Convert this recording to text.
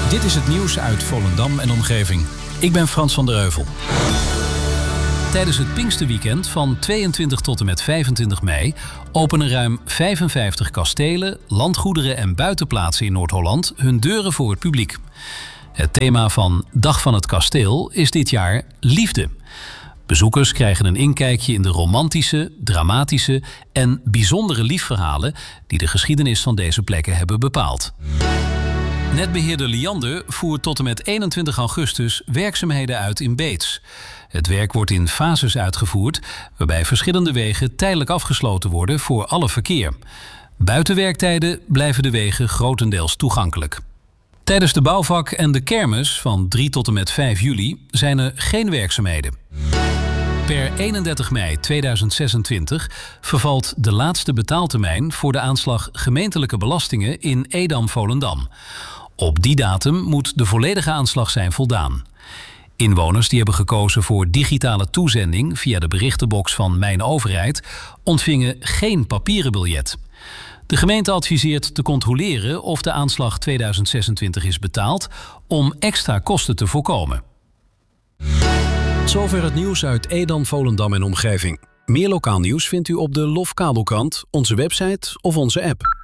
Dit is het nieuws uit Volendam en omgeving. Ik ben Frans van der Heuvel. Tijdens het Pinksterweekend van 22 tot en met 25 mei... openen ruim 55 kastelen, landgoederen en buitenplaatsen in Noord-Holland... hun deuren voor het publiek. Het thema van Dag van het Kasteel is dit jaar liefde. Bezoekers krijgen een inkijkje in de romantische, dramatische en bijzondere liefverhalen... die de geschiedenis van deze plekken hebben bepaald. Netbeheerder Liander voert tot en met 21 augustus werkzaamheden uit in Beets. Het werk wordt in fases uitgevoerd, waarbij verschillende wegen tijdelijk afgesloten worden voor alle verkeer. Buiten werktijden blijven de wegen grotendeels toegankelijk. Tijdens de bouwvak en de kermis van 3 tot en met 5 juli zijn er geen werkzaamheden. Per 31 mei 2026 vervalt de laatste betaaltermijn voor de aanslag gemeentelijke belastingen in Edam-Volendam. Op die datum moet de volledige aanslag zijn voldaan. Inwoners die hebben gekozen voor digitale toezending via de berichtenbox van Mijn Overheid ontvingen geen papieren biljet. De gemeente adviseert te controleren of de aanslag 2026 is betaald om extra kosten te voorkomen. Zover het nieuws uit Edam, Volendam en omgeving. Meer lokaal nieuws vindt u op de LOF Kabelkrant, onze website of onze app.